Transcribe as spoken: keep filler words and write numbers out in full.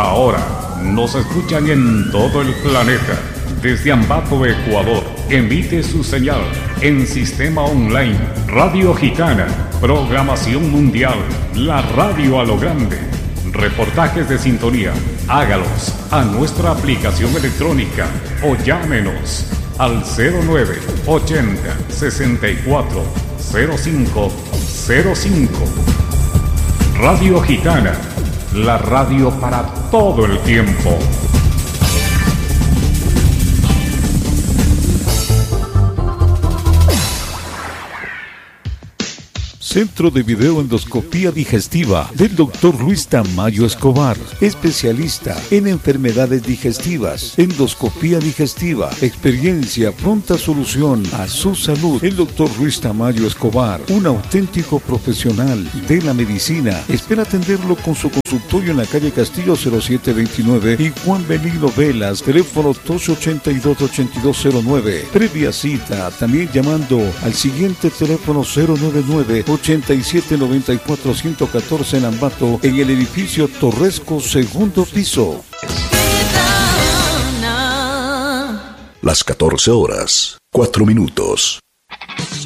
Ahora nos escuchan en todo el planeta. Desde Ambato, Ecuador, emite su señal en sistema online Radio Gitana, programación mundial, la radio a lo grande. Reportajes de sintonía, hágalos a nuestra aplicación electrónica o llámenos al cero nueve ochenta sesenta y cuatro cero cinco cero cinco. Radio Gitana, la radio para todo el tiempo. Centro de Videoendoscopía Digestiva del doctor Luis Tamayo Escobar, especialista en enfermedades digestivas, endoscopía digestiva, experiencia, pronta solución a su salud. El doctor Luis Tamayo Escobar, un auténtico profesional de la medicina, espera atenderlo con su consultorio en la calle Castillo cero siete veintinueve y Juan Benigno Velas, teléfono dos ochenta y dos, ochenta y dos cero nueve. Previa cita, también llamando al siguiente teléfono cero noventa y nueve, ochenta y siete noventa y cuatro ciento catorce en Ambato, en el edificio Torresco, segundo piso. Las catorce horas, cuatro minutos.